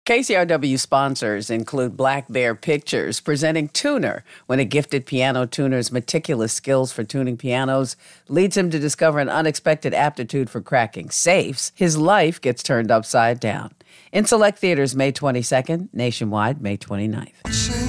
KCRW sponsors include Black Bear Pictures, presenting Tuner, when a gifted piano tuner's meticulous skills for tuning pianos leads him to discover an unexpected aptitude for cracking safes. His life gets turned upside down. In select theaters May 22nd, nationwide May 29th.